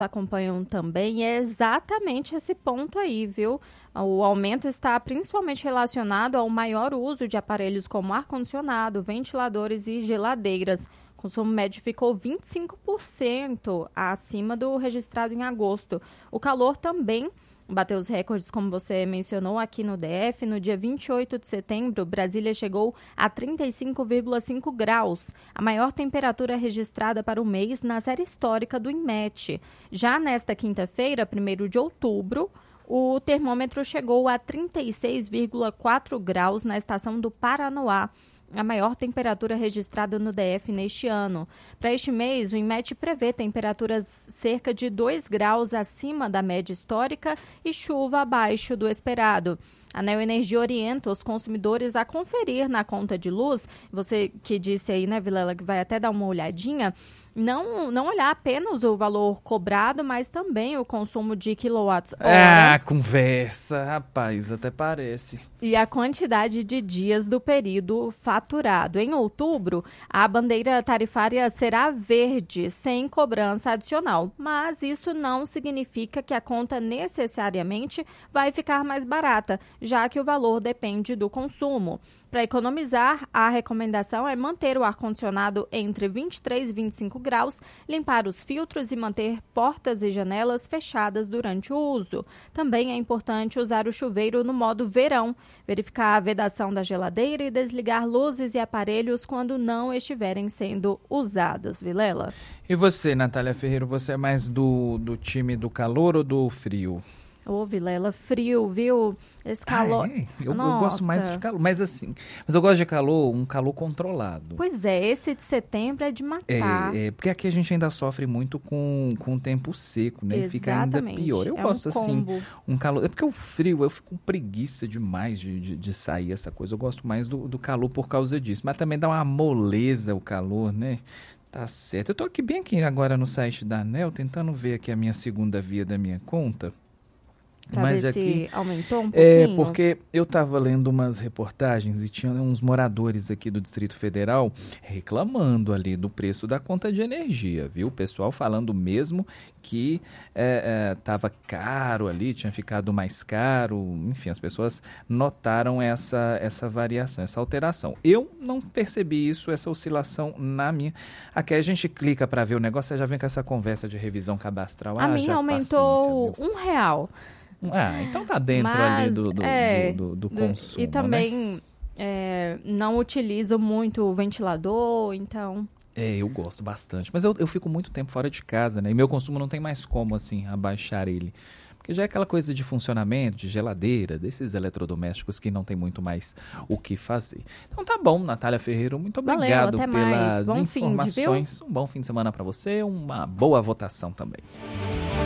acompanham também é exatamente esse ponto aí, viu? O aumento está principalmente relacionado ao maior uso de aparelhos como ar-condicionado, ventiladores e geladeiras. O consumo médio ficou 25% acima do registrado em agosto. O calor também bateu os recordes, como você mencionou, aqui no DF. No dia 28 de setembro, Brasília chegou a 35,5 graus, a maior temperatura registrada para o mês na série histórica do INMET. Já nesta quinta-feira, 1º de outubro, o termômetro chegou a 36,4 graus na estação do Paranoá, a maior temperatura registrada no DF neste ano. Para este mês, o INMET prevê temperaturas cerca de 2 graus acima da média histórica e chuva abaixo do esperado. A Neoenergia orienta os consumidores a conferir na conta de luz, você que disse aí, né, Vilela, que vai até dar uma olhadinha, não olhar apenas o valor cobrado, mas também o consumo de quilowatts-hora. Ah, conversa, rapaz, até parece. E a quantidade de dias do período faturado. Em outubro, a bandeira tarifária será verde, sem cobrança adicional. Mas isso não significa que a conta necessariamente vai ficar mais barata, já que o valor depende do consumo. Para economizar, a recomendação é manter o ar-condicionado entre 23 e 25 graus, limpar os filtros e manter portas e janelas fechadas durante o uso. Também é importante usar o chuveiro no modo verão, verificar a vedação da geladeira e desligar luzes e aparelhos quando não estiverem sendo usados. Vilela? E você, Natália Ferreira, você é mais do time do calor ou do frio? Ô, Vilela, frio, viu? Esse calor... Eu gosto mais de calor, mas eu gosto de calor, um calor controlado. Pois é, esse de setembro é de matar. Porque aqui a gente ainda sofre muito com o tempo seco, né? E fica ainda pior. Eu gosto um calor... É porque o frio, eu fico com preguiça demais de sair essa coisa. Eu gosto mais do calor por causa disso. Mas também dá uma moleza o calor, né? Tá certo. Eu tô bem aqui agora no site da ANEEL, tentando ver aqui a minha segunda via da minha conta. Pra Mas ver aqui, se aumentou um pouquinho? Porque eu estava lendo umas reportagens e tinha uns moradores aqui do Distrito Federal reclamando ali do preço da conta de energia, viu? O pessoal falando mesmo que estava caro ali, tinha ficado mais caro, enfim, as pessoas notaram essa variação, essa alteração. Eu não percebi isso, essa oscilação na minha... Aqui a gente clica para ver o negócio, você já vem com essa conversa de revisão cadastral. A minha aumentou R$1. Então tá dentro ali do consumo, e também né? Não utilizo muito o ventilador, então... Eu gosto bastante, mas eu fico muito tempo fora de casa, né? E meu consumo não tem mais como, assim, abaixar ele. Porque já é aquela coisa de funcionamento, de geladeira, desses eletrodomésticos que não tem muito mais o que fazer. Então tá bom, Natália Ferreira, muito obrigado pelas informações. Um bom fim de semana para você, uma boa votação também.